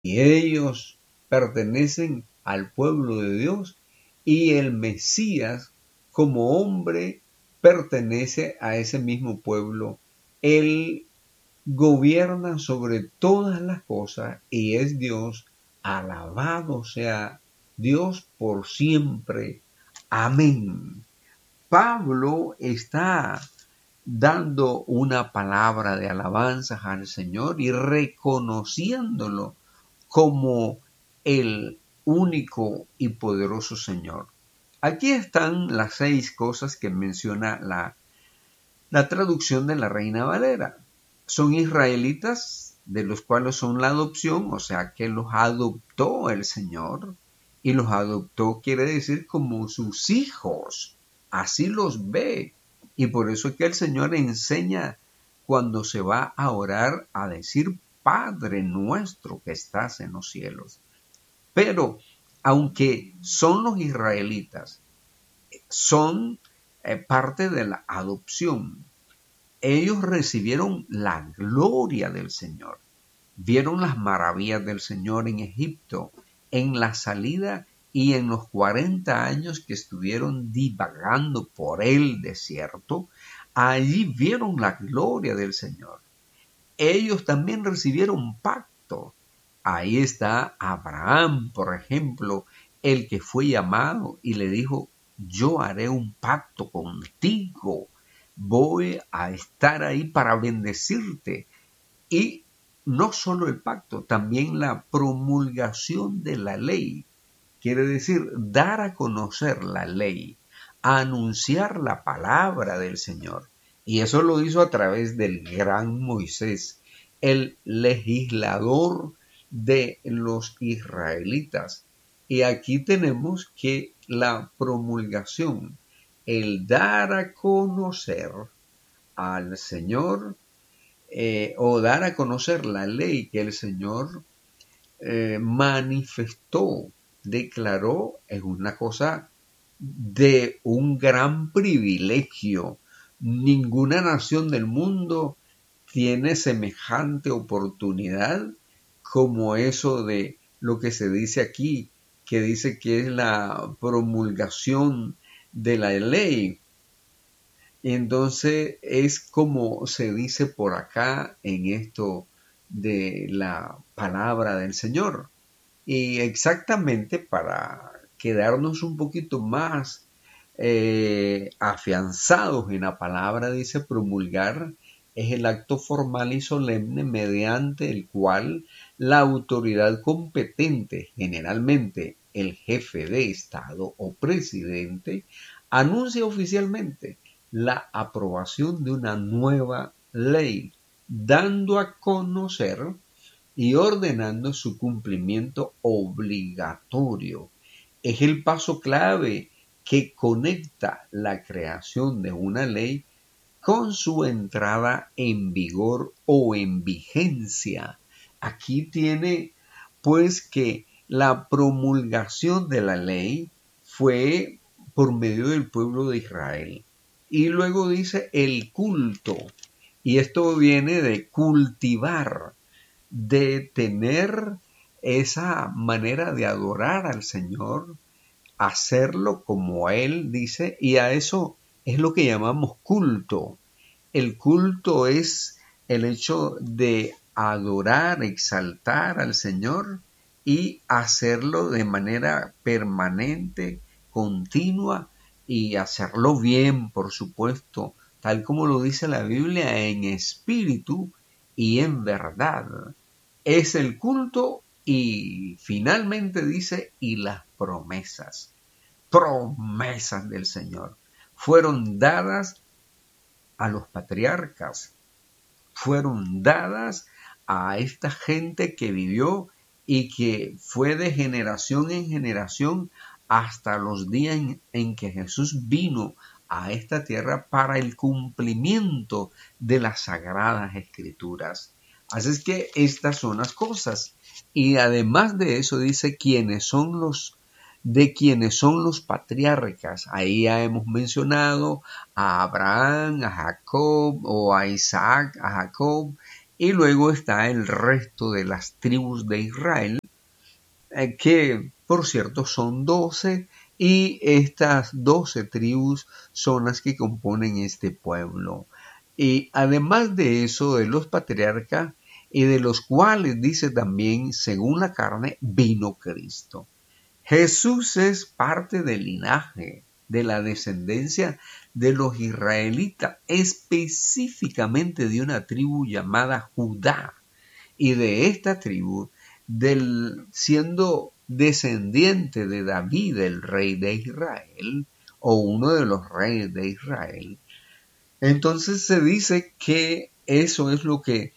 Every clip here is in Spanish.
y ellos pertenecen al pueblo de Dios y el Mesías como hombre pertenece a ese mismo pueblo. Él gobierna sobre todas las cosas y es Dios. Alabado sea Dios por siempre. Amén. Pablo está dando una palabra de alabanza al Señor y reconociéndolo como el único y poderoso Señor. Aquí están las 6 cosas que menciona la traducción de la Reina Valera. Son israelitas, de los cuales son la adopción, o sea que los adoptó el Señor, y los adoptó quiere decir como sus hijos, así los ve, y por eso es que el Señor enseña cuando se va a orar a decir Padre nuestro que estás en los cielos. Pero aunque son los israelitas, son parte de la adopción. Ellos recibieron la gloria del Señor, vieron las maravillas del Señor en Egipto, en la salida y en los 40 años que estuvieron divagando por el desierto. Allí vieron la gloria del Señor. Ellos también recibieron pacto. Ahí está Abraham, por ejemplo, el que fue llamado y le dijo: yo haré un pacto contigo, voy a estar ahí para bendecirte. Y no solo el pacto, también la promulgación de la ley, quiere decir dar a conocer la ley, anunciar la palabra del Señor. Y eso lo hizo a través del gran Moisés, el legislador de los israelitas. Y aquí tenemos que la promulgación, el dar a conocer al Señor, o dar a conocer la ley que el Señor manifestó, declaró, es una cosa de un gran privilegio. Ninguna nación del mundo tiene semejante oportunidad como eso de lo que se dice aquí, que dice que es la promulgación de la ley. Entonces es como se dice por acá en esto de la palabra del Señor. Y exactamente para quedarnos un poquito más afianzados en la palabra, dice promulgar, es el acto formal y solemne mediante el cual la autoridad competente, generalmente el jefe de Estado o presidente, anuncia oficialmente la aprobación de una nueva ley, dando a conocer y ordenando su cumplimiento obligatorio. Es el paso clave que conecta la creación de una ley con su entrada en vigor o en vigencia. Aquí tiene pues que la promulgación de la ley fue por medio del pueblo de Israel. Y luego dice el culto. Y esto viene de cultivar, de tener esa manera de adorar al Señor, hacerlo como Él dice, y a eso es lo que llamamos culto. El culto es el hecho de adorar, exaltar al Señor y hacerlo de manera permanente, continua y hacerlo bien, por supuesto, tal como lo dice la Biblia, en espíritu y en verdad. Es el culto y finalmente dice, y las promesas del Señor fueron dadas a los patriarcas, fueron dadas a esta gente que vivió y que fue de generación en generación hasta los días en que Jesús vino a esta tierra para el cumplimiento de las sagradas escrituras. Así es que estas son las cosas. Y además de eso dice quienes son los patriarcas. Ahí ya hemos mencionado a Abraham, a Jacob, o a Isaac, a Jacob, Y luego está el resto de las tribus de Israel, que por cierto son 12, y estas 12 tribus son las que componen este pueblo. Y además de eso, de los patriarcas, y de los cuales dice también, según la carne, vino Cristo. Jesús es parte del linaje, de la descendencia de los israelitas, específicamente de una tribu llamada Judá. Y de esta tribu, siendo descendiente de David, el rey de Israel, o uno de los reyes de Israel, entonces se dice que eso es lo que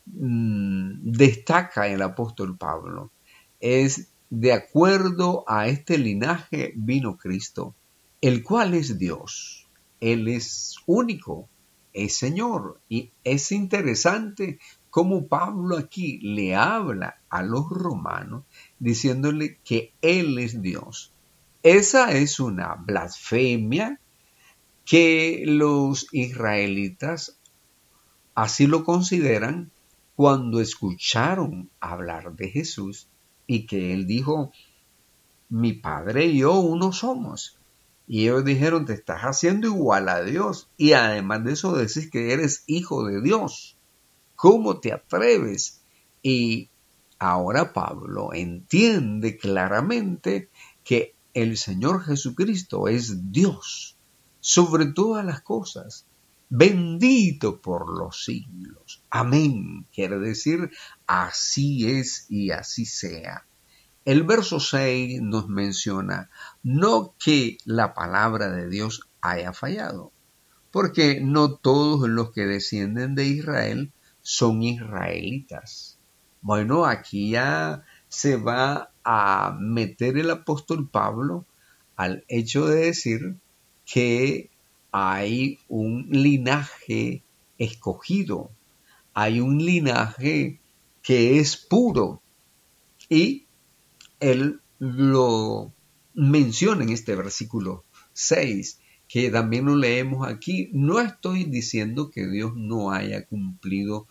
destaca el apóstol Pablo. Es de acuerdo a este linaje vino Cristo, el cual es Dios. Él es único, es Señor. Y es interesante cómo Pablo aquí le habla a los romanos diciéndole que Él es Dios. Esa es una blasfemia que los israelitas así lo consideran cuando escucharon hablar de Jesús y que Él dijo, mi Padre y yo uno somos. Y ellos dijeron, te estás haciendo igual a Dios y además de eso decís que eres hijo de Dios. ¿Cómo te atreves? Y ahora Pablo entiende claramente que el Señor Jesucristo es Dios sobre todas las cosas, bendito por los siglos. Amén. Quiere decir, así es y así sea. El verso 6 nos menciona no que la palabra de Dios haya fallado, porque no todos los que descienden de Israel son israelitas. Bueno, aquí ya se va a meter el apóstol Pablo al hecho de decir que hay un linaje escogido, hay un linaje que es puro, y él lo menciona en este versículo 6, que también lo leemos aquí. No estoy diciendo que Dios no haya cumplido,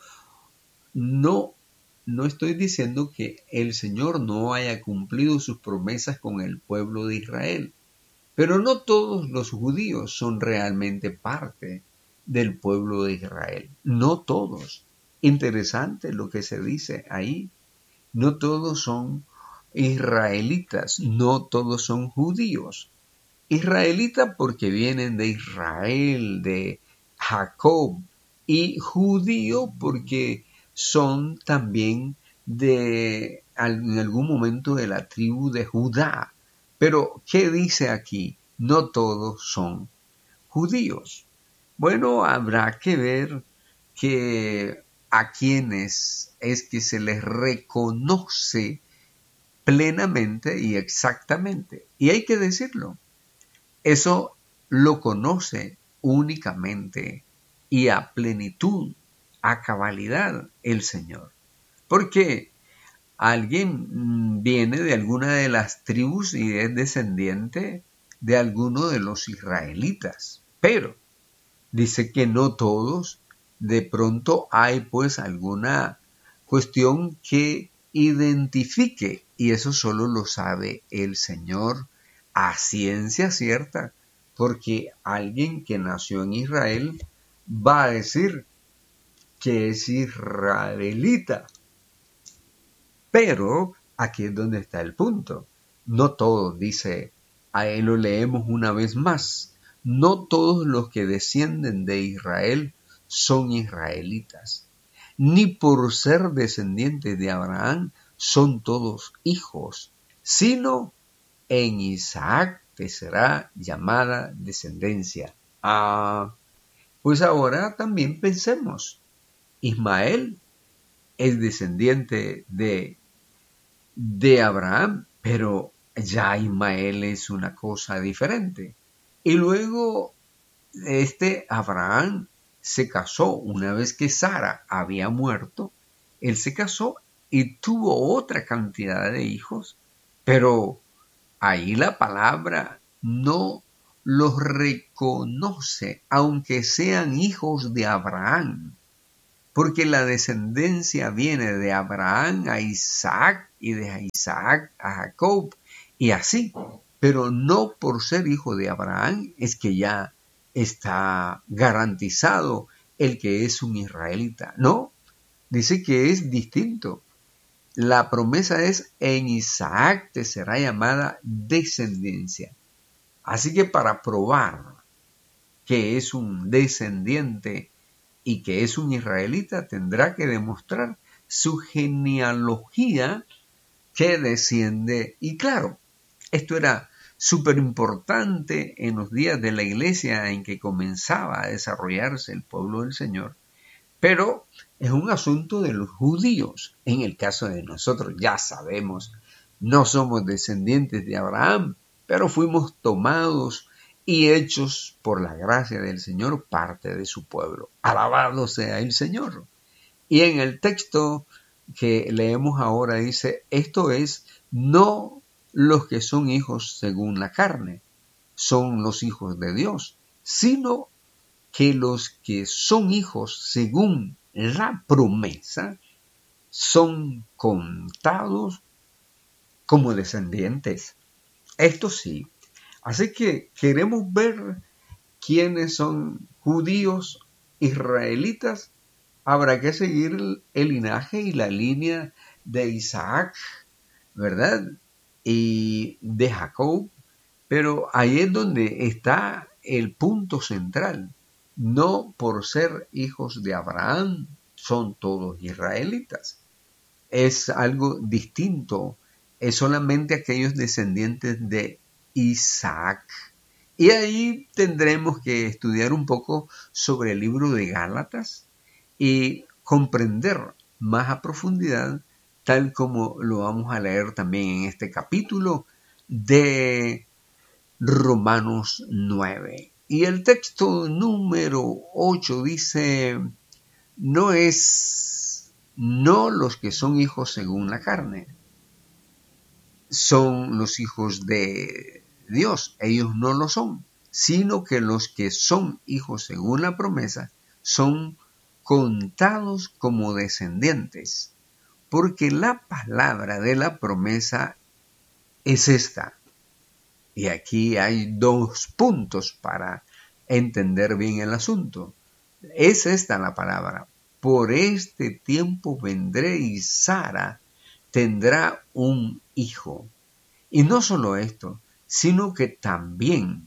no estoy diciendo que el Señor no haya cumplido sus promesas con el pueblo de Israel, pero no todos los judíos son realmente parte del pueblo de Israel, no todos. Interesante lo que se dice ahí, no todos son israelitas, no todos son judíos. Israelita porque vienen de Israel, de Jacob, y judío porque son también en algún momento de la tribu de Judá. Pero, ¿qué dice aquí? No todos son judíos. Bueno, habrá que ver que a quienes es que se les reconoce plenamente y exactamente. Y hay que decirlo. Eso lo conoce únicamente y a plenitud, a cabalidad el Señor. Porque alguien viene de alguna de las tribus y es descendiente de alguno de los israelitas. Pero dice que no todos, de pronto hay pues alguna cuestión que identifique, y eso solo lo sabe el Señor a ciencia cierta, porque alguien que nació en Israel va a decir que es israelita. Pero aquí es donde está el punto. No todos, dice, a él lo leemos una vez más, no todos los que descienden de Israel son israelitas, ni por ser descendientes de Abraham son todos hijos, sino en Isaac te será llamada descendencia. Pues ahora también pensemos, Ismael es descendiente de Abraham, pero ya Ismael es una cosa diferente. Y luego Abraham se casó una vez que Sara había muerto, él se casó y tuvo otra cantidad de hijos, pero ahí la palabra no los reconoce, aunque sean hijos de Abraham, porque la descendencia viene de Abraham a Isaac y de Isaac a Jacob y así, pero no por ser hijo de Abraham es que ya está garantizado el que es un israelita. No, dice que es distinto. La promesa es: en Isaac te será llamada descendencia. Así que para probar que es un descendiente y que es un israelita, tendrá que demostrar su genealogía que desciende. Y claro, esto era súper importante en los días de la iglesia en que comenzaba a desarrollarse el pueblo del Señor, pero es un asunto de los judíos. En el caso de nosotros, ya sabemos, no somos descendientes de Abraham, pero fuimos tomados y hechos por la gracia del Señor parte de su pueblo. Alabado sea el Señor. Y en el texto que leemos ahora dice: esto es, no los que son hijos según la carne, son los hijos de Dios, sino que los que son hijos según la promesa son contados como descendientes. Esto sí. Así que queremos ver quiénes son judíos israelitas. Habrá que seguir el linaje y la línea de Isaac, ¿verdad? Y de Jacob. Pero ahí es donde está el punto central. No por ser hijos de Abraham son todos israelitas. Es algo distinto. Es solamente aquellos descendientes de Isaac. Y ahí tendremos que estudiar un poco sobre el libro de Gálatas y comprender más a profundidad, tal como lo vamos a leer también en este capítulo de Romanos 9. Y el texto número 8 dice: no los que son hijos según la carne, son los hijos de Dios, ellos no lo son, sino que los que son hijos según la promesa son contados como descendientes, porque la palabra de la promesa es esta. Y aquí hay 2 puntos para entender bien el asunto. Es esta la palabra: por este tiempo vendré y Sara tendrá un hijo. Y no solo esto, sino también,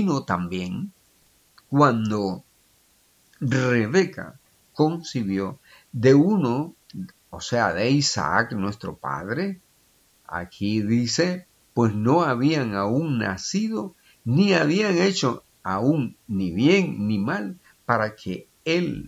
cuando Rebeca concibió de uno, o sea, de Isaac, nuestro padre, aquí dice: pues no habían aún nacido, ni habían hecho aún ni bien ni mal, para que el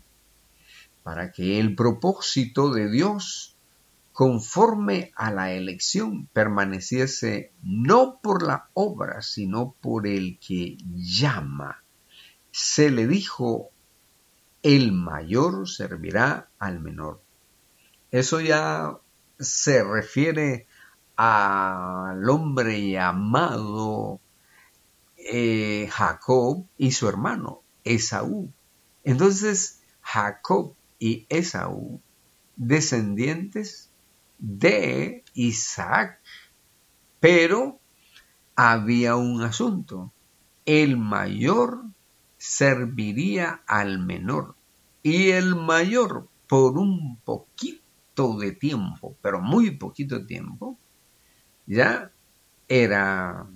propósito de Dios, conforme a la elección, permaneciese no por la obra, sino por el que llama. Se le dijo: el mayor servirá al menor. Eso ya se refiere al hombre llamado Jacob y su hermano Esaú. Entonces, Jacob y Esaú, descendientes de Isaac, pero había un asunto: el mayor serviría al menor, y el mayor, por un poquito de tiempo, pero muy poquito tiempo, ya era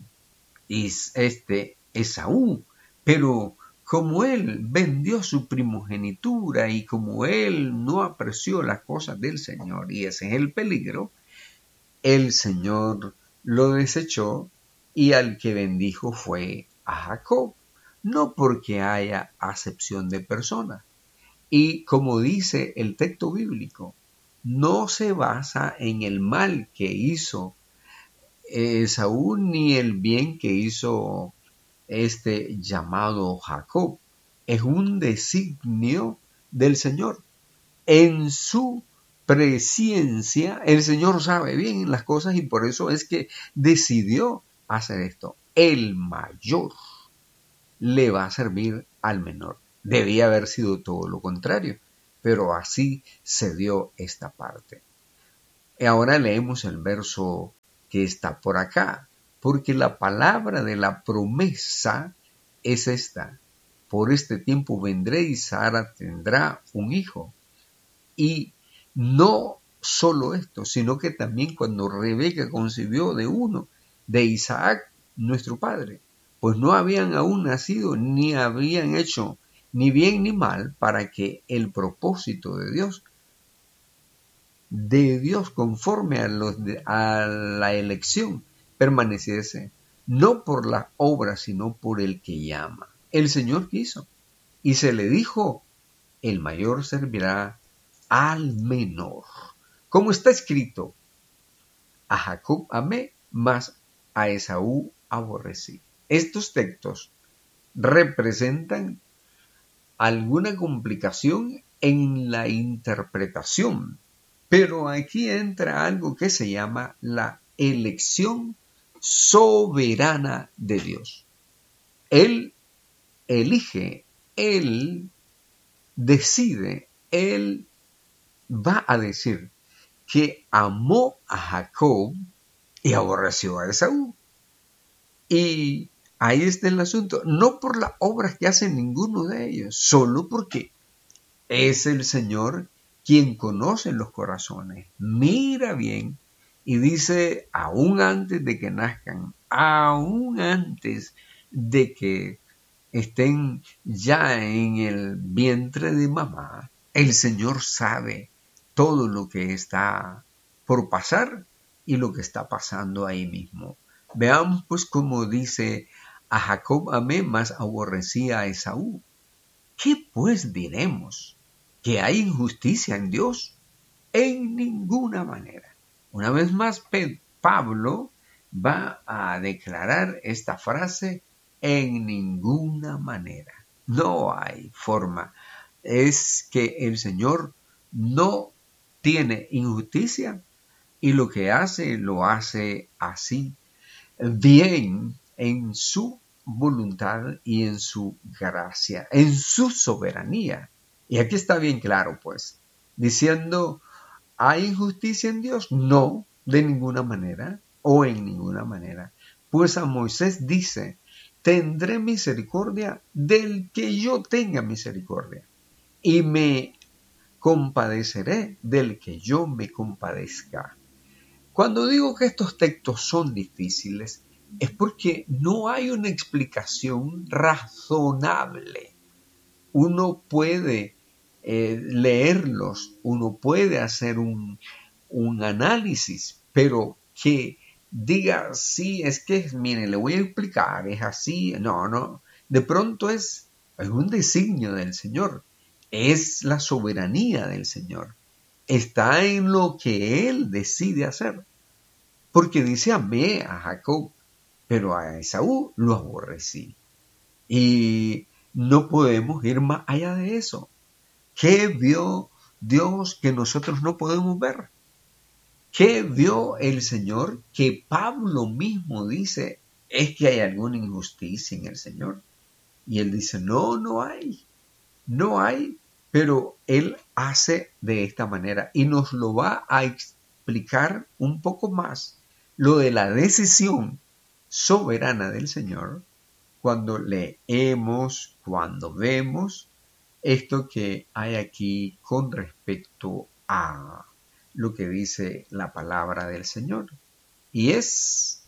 Esaú. Pero como él vendió su primogenitura y como él no apreció las cosas del Señor, y ese es el peligro, el Señor lo desechó y al que bendijo fue a Jacob, no porque haya acepción de personas. Y como dice el texto bíblico, no se basa en el mal que hizo Esaú ni el bien que hizo este llamado Jacob. Es un designio del Señor. En su presciencia, el Señor sabe bien las cosas y por eso es que decidió hacer esto. El mayor le va a servir al menor. Debía haber sido todo lo contrario. pero así se dio esta parte. Y ahora leemos el verso que está por acá, porque la palabra de la promesa es esta: por este tiempo vendré y Sara tendrá un hijo. Y no solo esto, sino que también cuando Rebeca concibió de Isaac, nuestro padre, pues no habían aún nacido ni habían hecho ni bien ni mal, para que el propósito de Dios conforme a la elección permaneciese, no por las obras, sino por el que llama. El Señor quiso, y se le dijo: el mayor servirá al menor. Como está escrito: a Jacob amé, mas a Esaú aborrecí. Estos textos representan alguna complicación en la interpretación, pero aquí entra algo que se llama la elección soberana de Dios. Él elige, Él decide, Él va a decir que amó a Jacob y aborreció a Esaú. Y ahí está el asunto, no por las obras que hace ninguno de ellos, solo porque es el Señor quien conoce los corazones, mira bien y dice: aún antes de que nazcan, aún antes de que estén ya en el vientre de mamá, el Señor sabe todo lo que está por pasar y lo que está pasando ahí mismo. Veamos pues cómo dice: a Jacob amé, mas aborrecí a Esaú. ¿Qué pues diremos? ¿Que hay injusticia en Dios? En ninguna manera. Una vez más, Pablo va a declarar esta frase: en ninguna manera. No hay forma. Es que el Señor no tiene injusticia y lo que hace, lo hace así, bien, en su voluntad y en su gracia, en su soberanía. Y aquí está bien claro, pues, diciendo: ¿hay injusticia en Dios? No, de ninguna manera, o en ninguna manera. Pues a Moisés dice: tendré misericordia del que yo tenga misericordia, y me compadeceré del que yo me compadezca. Cuando digo que estos textos son difíciles, es porque no hay una explicación razonable. Uno puede leerlos, uno puede hacer un análisis, pero que diga: sí, es que, mire, le voy a explicar, es así. No. De pronto es un designio del Señor, es la soberanía del Señor. Está en lo que Él decide hacer. Porque dice: amé a Jacob, pero a Esaú lo aborrecí. Y no podemos ir más allá de eso. ¿Qué vio Dios que nosotros no podemos ver? ¿Qué vio el Señor que Pablo mismo dice: es que hay alguna injusticia en el Señor? Y él dice: no hay, pero Él hace de esta manera y nos lo va a explicar un poco más, lo de la decisión soberana del Señor, cuando leemos, cuando vemos esto que hay aquí con respecto a lo que dice la palabra del Señor. Y es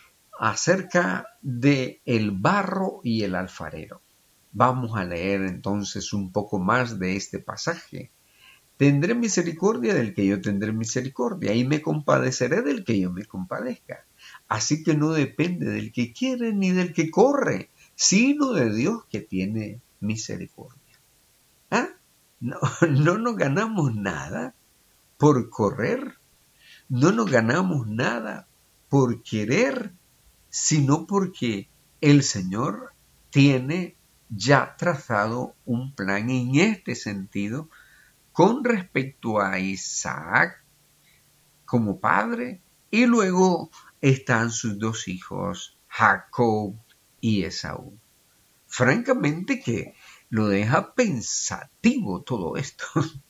acerca de el barro y el alfarero. Vamos a leer entonces un poco más de este pasaje. Tendré misericordia del que yo tendré misericordia, y me compadeceré del que yo me compadezca. Así que no depende del que quiere ni del que corre, sino de Dios que tiene misericordia. ¿Ah? No nos ganamos nada por correr, no nos ganamos nada por querer, sino porque el Señor tiene ya trazado un plan en este sentido con respecto a Isaac como padre, y luego están sus dos hijos, Jacob y Esaú. Francamente que lo deja pensativo todo esto.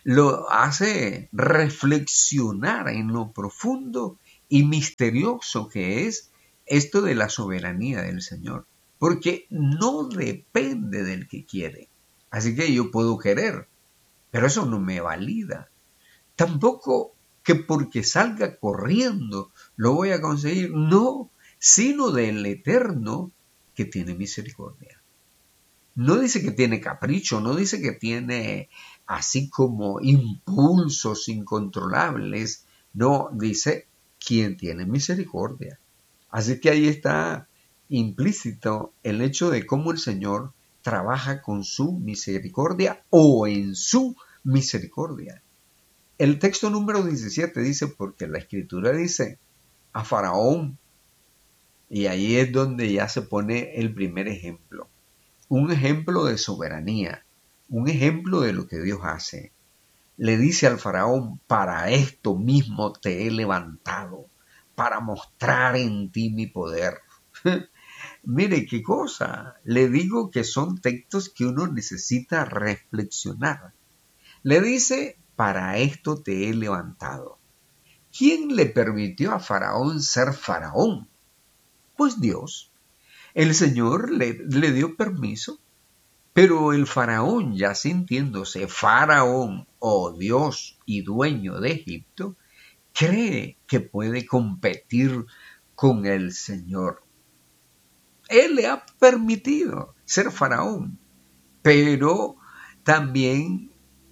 lo hace reflexionar en lo profundo y misterioso que es esto de la soberanía del Señor, porque no depende del que quiere. Así que yo puedo querer, pero eso no me valida. Tampoco que porque salga corriendo lo voy a conseguir, no, sino del Eterno que tiene misericordia. No dice que tiene capricho, no dice que tiene así como impulsos incontrolables, no, dice quien tiene misericordia. Así que ahí está implícito el hecho de cómo el Señor trabaja con su misericordia o en su misericordia. El texto número 17 dice, porque la Escritura dice a Faraón, y ahí es donde ya se pone el primer ejemplo. Un ejemplo de soberanía, un ejemplo de lo que Dios hace. Le dice al Faraón, para esto mismo te he levantado, para mostrar en ti mi poder. Mire qué cosa, le digo que son textos que uno necesita reflexionar. Le dice, para esto te he levantado. ¿Quién le permitió a Faraón ser Faraón? Pues Dios. El Señor le dio permiso, pero el Faraón, ya sintiéndose Faraón o Dios y dueño de Egipto, cree que puede competir con el Señor. Él le ha permitido ser Faraón, pero también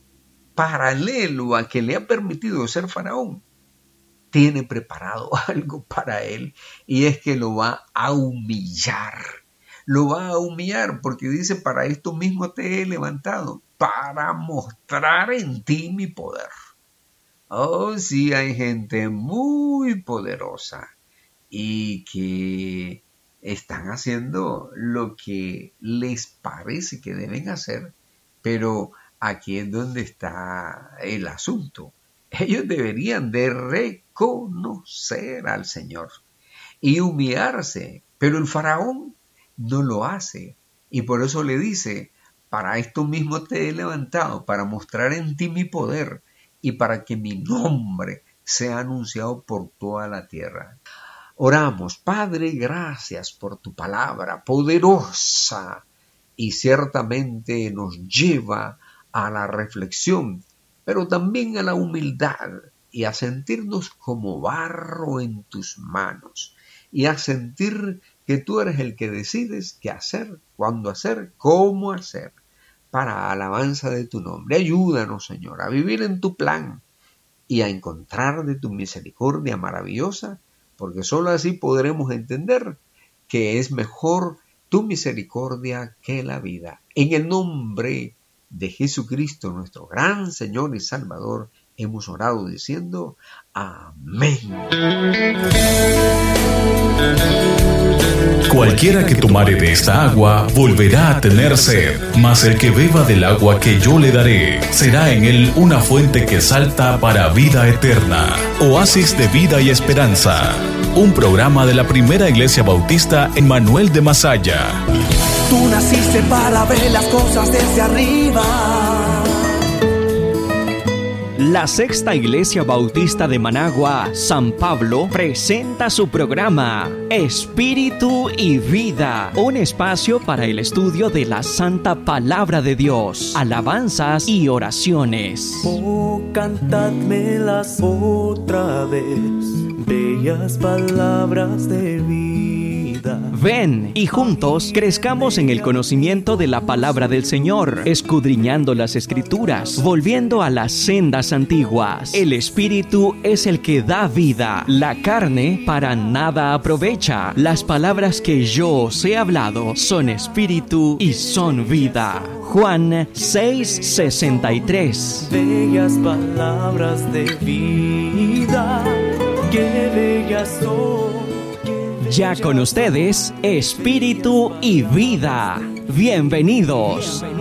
paralelo a que le ha permitido ser Faraón, tiene preparado algo para él, y es que lo va a humillar. Lo va a humillar porque dice, para esto mismo te he levantado, para mostrar en ti mi poder. Oh, sí, hay gente muy poderosa y que están haciendo lo que les parece que deben hacer, pero aquí es donde está el asunto. Ellos deberían de reconocer al Señor y humillarse, pero el Faraón no lo hace. Y por eso le dice, para esto mismo te he levantado, para mostrar en ti mi poder y para que mi nombre sea anunciado por toda la tierra. Oramos, Padre, gracias por tu palabra poderosa y ciertamente nos lleva a la reflexión, pero también a la humildad y a sentirnos como barro en tus manos y a sentir que tú eres el que decides qué hacer, cuándo hacer, cómo hacer, para alabanza de tu nombre. Ayúdanos, Señor, a vivir en tu plan y a encontrar de tu misericordia maravillosa, porque sólo así podremos entender que es mejor tu misericordia que la vida. En el nombre de Jesucristo, nuestro gran Señor y Salvador, hemos orado diciendo amén. Cualquiera que tomare de esta agua volverá a tener sed, mas el que beba del agua que yo le daré, será en él una fuente que salta para vida eterna. Oasis de vida y esperanza. Un programa de la Primera Iglesia Bautista en Manuel de Masaya. Tú naciste para ver las cosas desde arriba. La Sexta Iglesia Bautista de Managua, San Pablo, presenta su programa Espíritu y Vida, un espacio para el estudio de la Santa Palabra de Dios, alabanzas y oraciones. Oh, cantadmelas otra vez, bellas palabras de vida. Ven y juntos crezcamos en el conocimiento de la palabra del Señor, escudriñando las Escrituras, volviendo a las sendas antiguas. El Espíritu es el que da vida, la carne para nada aprovecha. Las palabras que yo os he hablado son espíritu y son vida. Juan 6:63. Bellas palabras de vida, qué bellas son. Ya con ustedes, Espíritu y Vida. Bienvenidos.